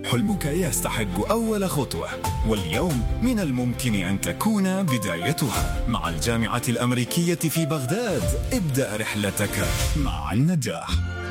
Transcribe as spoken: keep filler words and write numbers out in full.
حلمك يستحق أول خطوة، واليوم من الممكن أن تكون بدايتها. مع الجامعة الأمريكية في بغداد ابدأ رحلتك مع النجاح.